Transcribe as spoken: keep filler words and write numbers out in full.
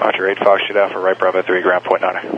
Roger, eight Fox, shoot out for right Bravo three, ground point nine.